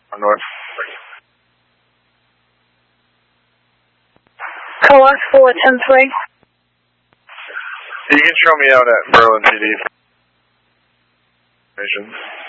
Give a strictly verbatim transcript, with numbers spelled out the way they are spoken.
North. Coas four ten three. You can show me out at Berlin P D.